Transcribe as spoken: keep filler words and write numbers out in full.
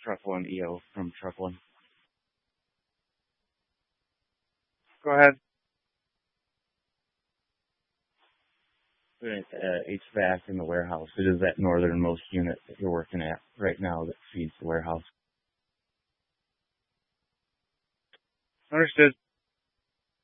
Truck One E O from Truck One. Go ahead. Doing uh, H V A C in the warehouse. It is that northernmost unit that you're working at right now that feeds the warehouse. Understood.